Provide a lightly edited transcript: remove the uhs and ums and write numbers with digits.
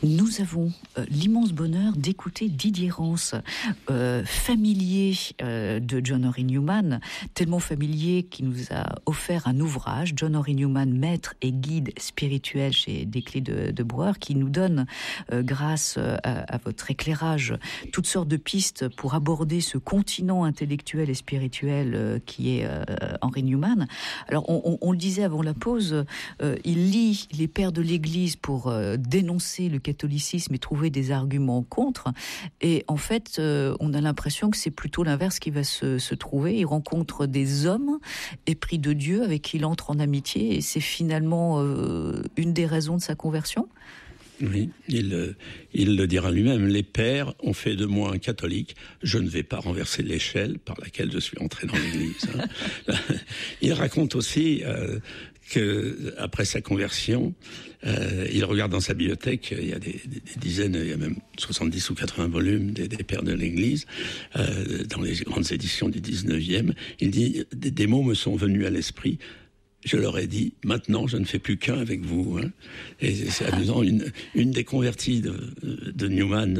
Nous avons l'immense bonheur d'écouter Didier Rance, familier de John Henry Newman, tellement familier qu'il nous a offert un ouvrage, John Henry Newman, maître et guide spirituel chez Desclés de Brouwer, qui nous donne, grâce à votre éclairage, toutes sortes de pistes pour aborder ce continent intellectuel et spirituel qui est Henry Newman. Alors, on le disait avant la pause, il lit les pères de l'Église pour dénoncer le catholicisme et trouver des arguments contre. Et en fait, on a l'impression que c'est plutôt l'inverse qui va se trouver. Il rencontre des hommes épris de Dieu avec qui il entre en amitié et c'est finalement une des raisons de sa conversion. Oui, il le dira lui-même. Les pères ont fait de moi un catholique. Je ne vais pas renverser l'échelle par laquelle je suis entré dans l'Église. Il raconte aussi que après sa conversion, il regarde dans sa bibliothèque, il y a des dizaines, il y a même 70 ou 80 volumes des pères de l'Église, dans les grandes éditions du 19e. Il dit, des mots me sont venus à l'esprit. Je leur ai dit, maintenant, je ne fais plus qu'un avec vous. Et c'est amusant, une des converties de Newman,